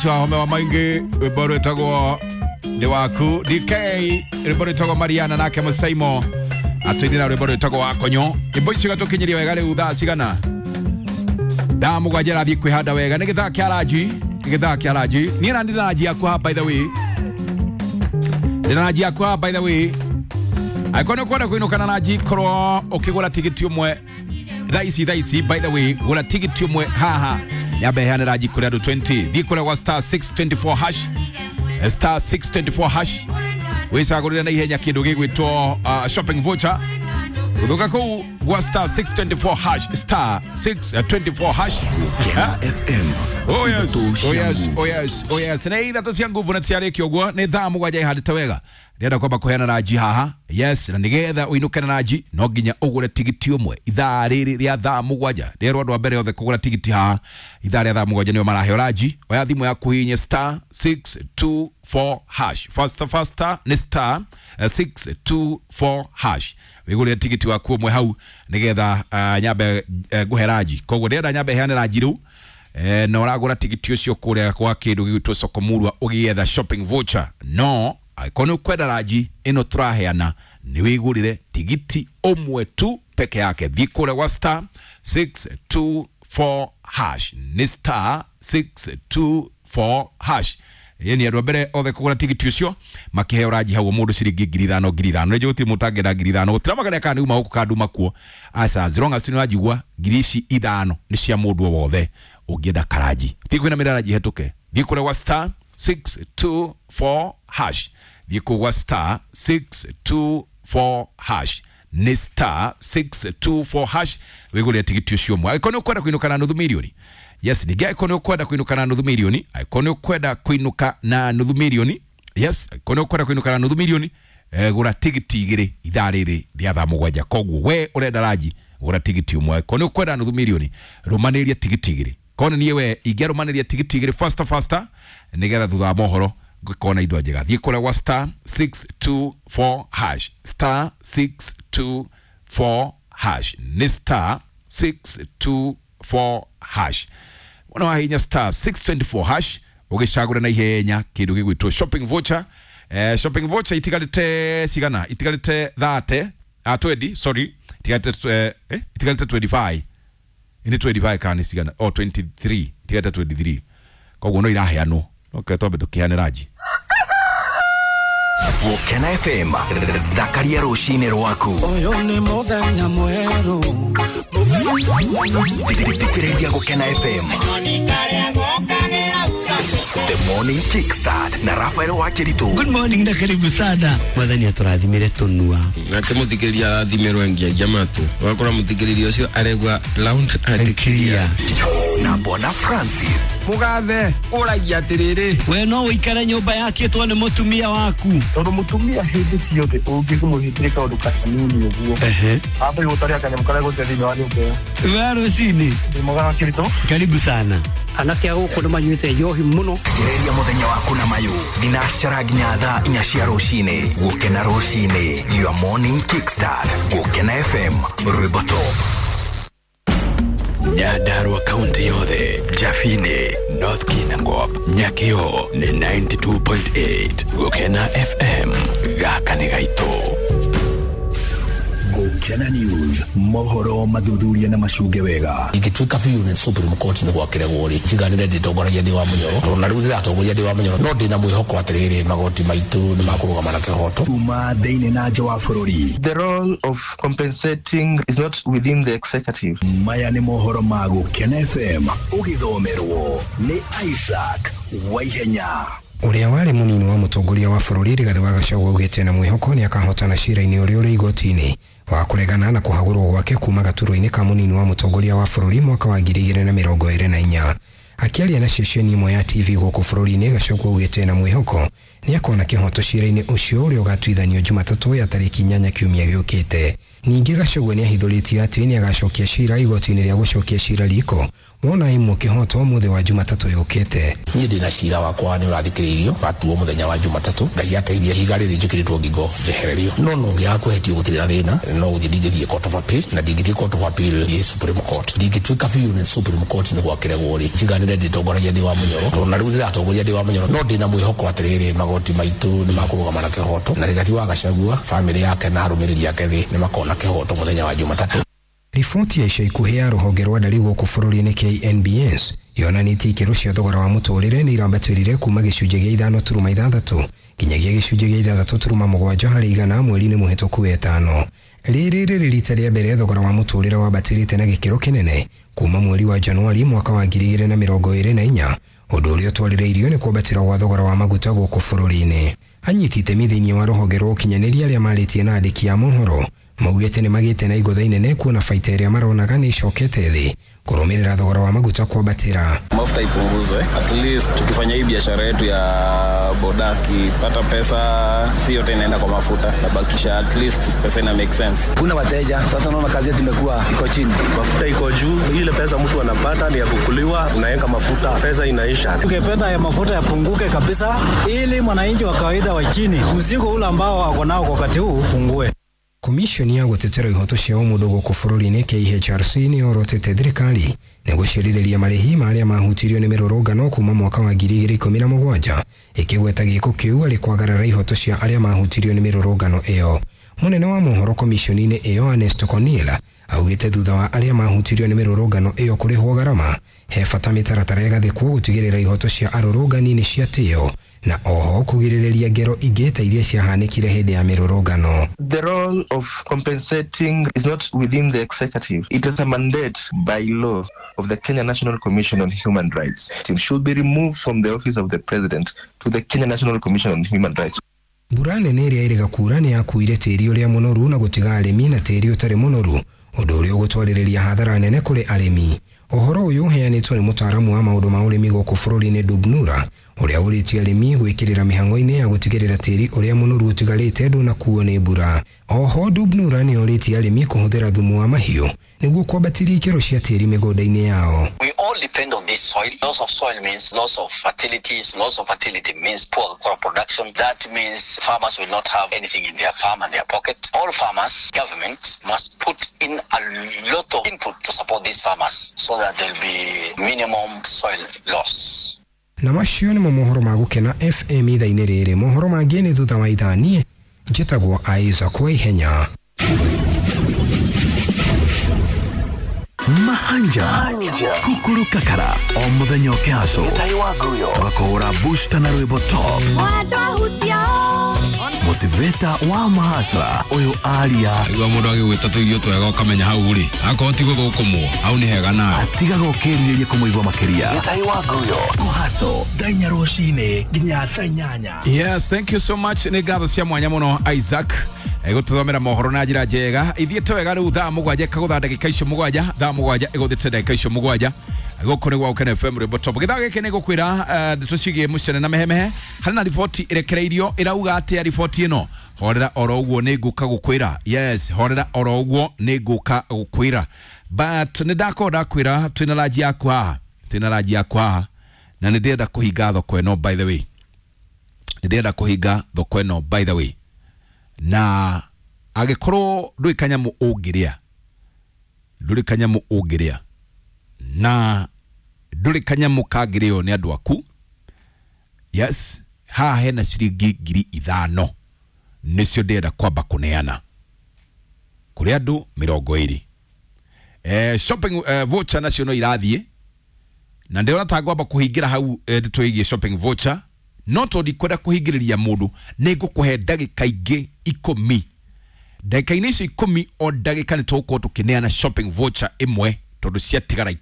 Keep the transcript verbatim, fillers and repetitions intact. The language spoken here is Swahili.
Home wa maingi wiboro itagwo ni waku D K wiboro itagwo Mariana nake Musaimo atwinira wiboro itagwo wakonyo imbo icio gatukinyiria wega ri uthaa cigana damu gwajera thi kwihanda wega ni githaa kia raji githaa kia raji ni na ndiraji yakwa by the way ndiraji yakwa by the way aikono kwenda kuinukana naji korwo ukigura tigiti umwe thaisi thaisi by the way gura tigiti umwe haha yabe hana raji kule do twenty dikole wa star six twenty-four hash star six twenty-four hash wesa gurira na ihenya kindu gigwitwo uh, shopping voucher udoka ko wa star six twenty-four hash star six twenty-four hash F M. Oh yes oh yes oh yes oh yes na ida to cia nguvu na tiare kiogwo ni thamu gwaja ihadita wega renda kwamba kuhena raji haha yes na nigetha uinukana raji no nginya ugure tigiti umwe ithaa riri ria thamu gwaja rero andu mbere othe kugura tigiti haha ithaa ria thamu gwaja ni marahe raji oya thimu ya kuhinya star six twenty-four hash faster faster ni star six twenty-four hash wigure tigiti waku umwe hau nigetha uh, nyabe uh, guhe raji koguo renda nyabe hena raji ru Eh, na uragura tigiti ucio kuria kwa kindu gitwo Sokomurwa ugietha shopping voucher no aikono kwenda raji ino turaheana ni wigurire tigiti umwe tu peke yake thikure wa star six twenty-four hash ni star six twenty-four hash yeni ado bere othe kugura tigiti ucio makiheo raji hawo mundu ciringi ngiri ithano ngiri ithano rejo ti mutangera ngiri ithano utiramaga kana uma huko makuo asa zironga sinu rajigwa ngiri ici ithano ni cia mundu wothe ugienda karaji tikwina miraraji hetuke thikure wa star six twenty-four hash thikure wa star six twenty-four hash ni star six twenty-four hash wigule tigiti ucio mwa ikono kwenda kuinuka na nuthu milioni yes ni gaya ikono kwenda kuinuka na nuthu milioni ikono kwenda kuinuka na nuthu milioni yes ikono kwenda kuinuka na nuthu milioni eh, gura tigiti igiri ithaa riri ria thaa mugwanja koguo we urenda raji gura tigiti umwe ikono kwenda nuthu milioni rumaniria tigiti igiri kona niwe igerumaniria tigiti igiri faster faster nigetha thutha mohoro ngikona indo njega thikore wa star six twenty-four hash star six twenty-four hash ni star six twenty-four hash wana wahinya star six twenty-four hash ugicagura na ihenya kindu gigwitwo shopping voucher eh, shopping voucher itigalite sigana itigalite thirty ah twenty sorry itigalite eh, eh itigalite twenty-five ini twenty-five kani sigana oh twenty-three tigata twenty-three koguo no iraheano okay tobe tukiane raji Gukena F M thakaria rucini rwaku oyo ni muthenya mweru thikiriria Gukena F M The Morning Kickstart na Rafael Wakiritu. Good morning na karibu sana mwathani aturathimire tunua nake muthikiriria arathimirwo ngia jamatu wakora muthikiriria ucio aregwa round and clear na Bona Francis mugathe uragia atiriri we no wikare nyumba yake to ni mutumia waku tondu mutumia hindi ciothe ungikumuhitirika undu kanini uguo ehe hapa yotari akanya mukare gote thini wa nyumba wero cini ndimoga kirito karibu sana anakia guku nimanyuite yohi muno kireria muthenya waku na mayu dinashara ginya thaa inya cia rucini Gukena rucini your morning kickstart Gukena F M Rweboto Nyandarua County yothe Jafine North Kinangop Nyakio ni ninety-two point eight Gukena F M gaka ni gaito Gukena News mohoro mathuthuria na macunge wega igituika piu ni Supreme Court ni gwakire gori kiganire nditongoragia ndi wa munyoro na riu iratongoria ndi wa munyoro no ndina mwihoko atiriri magoti maitu ni makurugama na kihoto kuma theine na nja wa bururi. The role of compensating is not within the executive. Maya ni mohoro ma Gukena F M ugithomerwo ni Isaac Waihenya. Uria wari munini wa mutongoria wa bururi Rigathi wa Gachagua ugite na mwihoko ni akahotana cira-ini uria uri igoti-ini wa kuregana na kuhagurwo gwake kuma gaturo-ini ka munini wa mutongoria wa bururi mwaka wa ngiri igiri na mirongo iri na inya. Akiaria na ceceni imwe ya T V guku bururi-ini Gachagua ugite na mwihoko ni akona kihoto cira-ini ucio uria ugatuithanio Jumatatu ya tariki inyanya kiumia giukite. Ningi Gachagua ni ahithuritie ati ni agacokia cira igoti-ini ria gucokia cira riko wona imwe kihoto muthe wa Jumatatu yukite. Ni ndina cira wakwa ni urathikiririo watuo muthenya wa Jumatatu ngai ateithia higari rijikiritwo ngingo jehererio no no ngia kwehetio gutirira thina no uthithithie court of appeal na ndingithie court of appeal ye Supreme Court ndingituika biu ni Supreme Court ni gwakire gori kiganire nditongoragia ndi wa munyoro na riu ndiratongoria ndi wa munyoro no ndina mwihoko atiriri magoti maitu ni makurugama na kihoto na rigati wa Gachagua family yake na arumiriria yake ni makona kihoto muthenya wa Jumatatu. Riboti ya ica ikuhĩ ya rũhonge rwa ndari gũkũ bũrũri-inĩ K N B S yonanĩtie ikĩro cia thogora wa mũtũrĩre nĩ irambatĩrire kuma gĩcunjĩ gĩa ithano turuma ithathatũ nginyagia gĩcunjĩ gĩa ithathatũ turuma mũgwanja harĩ igana mweri-inĩ mũhĩtũku wetano. Rĩrĩ rĩrĩ rita rĩa mbere thogora wa mũtũrĩre wambatĩrĩte na gĩkĩro kĩnene kuma mweri wa Januari mwaka wa ngiri igĩrĩ na mĩrongo ĩrĩ na inya, ũndũ ũrĩa ũtwarĩrĩirio nĩ kwambatĩra gwa thogora wa maguta gũkũ bũrũri-inĩ. Anyiti itemi thĩinĩ wa rũhonge rwa ũkinyanĩria arĩa marĩtie na andĩki a mohoro maugĩte nĩ magĩte na igũtha inene kuona baita ĩrĩa maronaga nĩ icokete thĩ kũrũmĩrĩra thogora wa maguta kwambatĩra. Mafuta ipunguzwe, at least tukifanya hii biashara yetu ya boda kipata pesa si yote inaenda kwa mafuta na bakisha at least pesa ina make sense. Kuna wateja sasa, unaona kazi yetu imekuwa iko chini, mafuta iko juu, ile pesa mtu anapata ni ya kukuliwa, unaenga mafuta, pesa inaisha. Tungependa ya mafuta yapunguke kabisa ili mwananchi wa kawaida wa chini mzigo ule ambao wako nao kwa wakati huu upungue. Komishoni ya gũtetera ihoto cia ũmũndũ gũkũ bũrũri-inĩ K H R C nĩ yorotete thirikari nĩ gũcerithĩria marĩhi marĩa mahutirio nĩ mĩrũrũngano kuma mwaka wa ngiri igĩrĩ ikũmi na mũgwanja ĩkĩgweta gĩko kĩu arĩ kwagarara ihoto cia arĩa mahutirio nĩ mĩrũrũngano ĩyo. Mũnene wa mohoro komishoni-inĩ ĩyo Ernest Konila augĩte thutha wa arĩa mahutirio nĩ mĩrũrũngano ĩyo kũrĩhwo garama he bata mĩtaratara ĩgathĩkwo gũtigĩrĩra ihoto cia arũrũngani nĩ ciatĩo na oho kugirĩrĩria ngero ingĩ ta iria ciahanĩkire hĩndĩ ya mĩrũrũngano. The role of compensating is not within the executive. It is a mandate by law of the Kenya National Commission on Human Rights. It should be removed from the office of the president to the Kenya National Commission on Human Rights. Mbura nene ĩrĩa ĩrĩga kuura nĩ yakuire tĩri ũrĩa mũnoru na gũtiga arĩmi na tĩri ũtarĩ mũnoru, ũndũ ũrĩa ũgũtwarĩrĩria hathara nene kũrĩ arĩmi. Ũhoro ũyũ ũheanĩtwo nĩ mũtaaramu wa maũndũ ma ũrĩmi gũkũ bũrũri-inĩ Dubnura ũrĩa ũrĩtie arĩmi gwĩkĩrĩra mĩhang'o-inĩ ya gũtigĩrĩra tĩri ũrĩa mũnoru ũtigarĩte ndũnakuo nĩ mbura. Oho Dubnura nĩ ũrĩtie arĩmi kũhũthĩra thumu wa mahiũ nĩguo kwambatĩria ikĩro cia tĩri mĩgũnda-inĩ yao. We all depend on this soil. Loss of soil means loss of fertilities. Loss of fertility means poor crop production. That means farmers will not have anything in their farm and their pocket. All farmers, government must put in a lot of input to support these farmers so that there will be minimum soil loss. Na macio nĩmo mohoro ma gũkena F M ithaa-inĩ rĩrĩ. Mohoro mangĩ nĩ thutha wa ithaa niĩ njĩtagwo Isaac wa ihenya. Mahanja Kukuru Kakara o muthenya ũkĩhaco tũgakũhũra booster na rwĩmbo top motivator wa mahasra ũyũ aria igua mũndũ agĩgwĩta tũirio twega ũkamenya hau rĩ akorwo ti gũthũkũmwo hau nĩ hega nawe atigaga ũkĩrirĩria kũmũigua makĩria mũhaco ndainya rũcinĩ nginya thaa inyanya. Yes, thank you so much. Nĩ ngatho cia mwanya mũno Isaac egũtũthomera mohoro na njĩra njega. Ithiĩte wega rĩu thaa mũgwanja ĩkagũtha ndagĩka icio mũgwanja, thaa mũgwanja ĩgũthĩte ndagĩka icio mũgwanja gũkũ nĩ gwa Ũkena F M rwĩmbo top. Gĩthaa gĩkĩ nĩ gũkwĩra ndeto ciĩgiĩ mũcene na mehemehe. Harĩ na riboti ĩrekereirio ĩrauga atĩa riboti ĩno. Horera oro ũguo nĩ ngũka gũkwĩra. Yes, horera oro ũguo nĩ ngũka gũkwĩra. But nĩ ndakorwo ndakwĩra twĩna rangi yakwa haha, twĩna rangi yakwa haha na nĩ ndĩrenda kũhinga thoko ĩno by the way. Nĩ ndĩrenda kũhinga thoko ĩno by the way. Na agĩkorwo ndũrĩ kanyamũ ũngĩrĩa, ndũrĩ kanyamũ ũngĩrĩa na ndũrĩ kanyamũ kangĩrĩo nĩ andũ aku. Yes, haha hena ciringi ngiri ithano nĩcio ndĩrenda kwamba kũneana kũrĩ andũ mĩrongo ĩrĩ. Eh, shopping uh, voucher nacio no irathiĩ na ndĩrona ta ngwamba kũhingĩra hau ndeto ĩgiĩ shopping voucher. No tondũ kwenda kũhingĩrĩria mũndũ nĩ ngũkũhe ndagĩka ingĩ ikũmi. Ndagĩka-inĩ icio ikũmi o ndagĩka nĩ tũgũkorwo tũkĩneana shopping voucher ĩmwe tondũ ciatigara